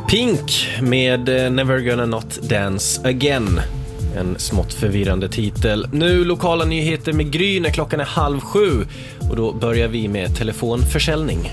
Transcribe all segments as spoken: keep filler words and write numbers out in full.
Pink med Never Gonna Not Dance Again. En smått förvirrande titel. Nu lokala nyheter med Gry när klockan är halv sju. Och då börjar vi med telefonförsäljning.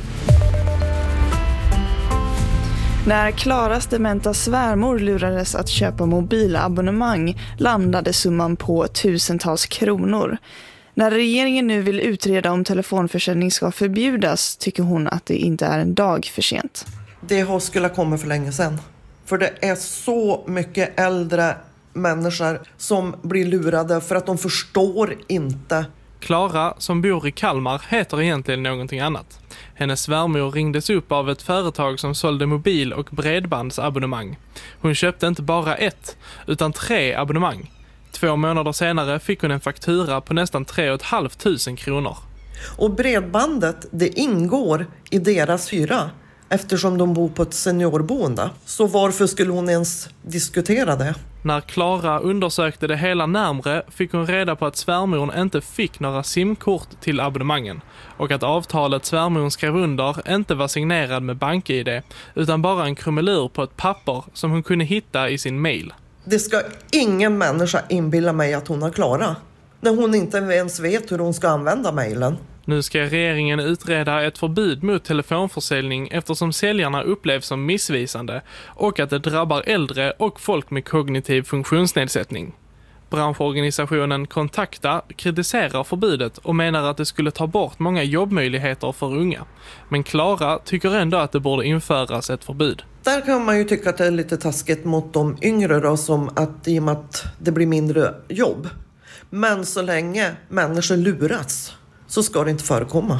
När Klaras dementa svärmor lurades att köpa mobilabonnemang landade summan på tusentals kronor. När regeringen nu vill utreda om telefonförsäljning ska förbjudas tycker hon att det inte är en dag för sent. Det har skulle komma för länge sedan. För det är så mycket äldre människor som blir lurade för att de förstår inte. Klara, som bor i Kalmar, heter egentligen någonting annat. Hennes svärmor ringdes upp av ett företag som sålde mobil- och bredbandsabonnemang. Hon köpte inte bara ett, utan tre abonnemang. Två månader senare fick hon en faktura på nästan tre och ett halvt tusen kronor. Och bredbandet, det ingår i deras hyra eftersom de bor på ett seniorboende. Så varför skulle hon ens diskutera det? När Klara undersökte det hela närmre fick hon reda på att svärmor inte fick några simkort till abonnemangen och att avtalet svärmor skrev under inte var signerad med bank-I D utan bara en krumelur på ett papper som hon kunde hitta i sin mail. Det ska ingen människa inbilla mig att hon har Klara när hon inte ens vet hur hon ska använda mailen. Nu ska regeringen utreda ett förbud mot telefonförsäljning eftersom säljarna upplevs som missvisande och att det drabbar äldre och folk med kognitiv funktionsnedsättning. Branschorganisationen Kontakta kritiserar förbudet och menar att det skulle ta bort många jobbmöjligheter för unga. Men Klara tycker ändå att det borde införas ett förbud. Där kan man ju tycka att det är lite taskigt mot de yngre då, som att i och med att det blir mindre jobb. Men så länge människor luras så ska det inte förekomma.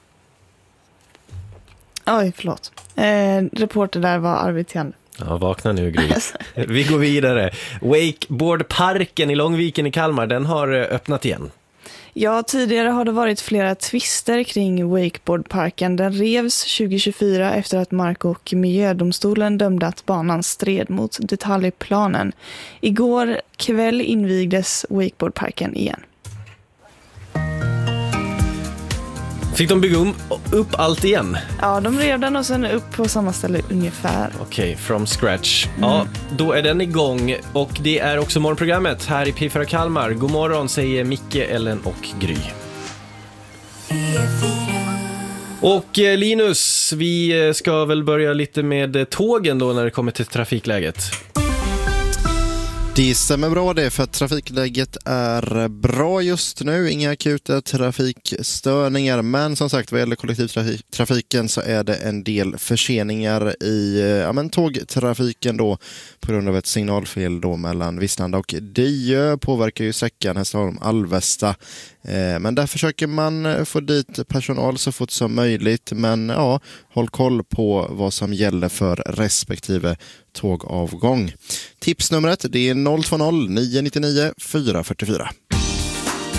Oj, förlåt. Eh, reporter där var Arvid Tjärn. Ja, vakna nu Gry. Vi går vidare. Wakeboardparken i Långviken i Kalmar, den har öppnat igen. Ja, tidigare har det varit flera tvister kring wakeboardparken. Den revs tjugo tjugofyra efter att Mark- och miljödomstolen dömde att banan stred mot detaljplanen. Igår kväll invigdes wakeboardparken igen. Fick de bygga um, upp allt igen? Ja, de rev den och sen upp på samma ställe ungefär. Okej, okay, from scratch. Mm. Ja, då är den igång och det är också morgonprogrammet här i P fyra Kalmar. God morgon säger Micke, Ellen och Gry. Och Linus, vi ska väl börja lite med tågen då när det kommer till trafikläget. Det stämmer bra det, för att trafikläget är bra just nu. Inga akuta trafikstörningar, men som sagt vad gäller kollektivtrafiken så är det en del förseningar i ja, men tågtrafiken då på grund av ett signalfel då mellan Vislanda och Diö. Påverkar ju sträckan Hässleholm-Alvesta. Eh, men där försöker man få dit personal så fort som möjligt, men ja, håll koll på vad som gäller för respektive tågavgång. Tipsnumret det är noll två noll nio nio nio fyra fyra fyra.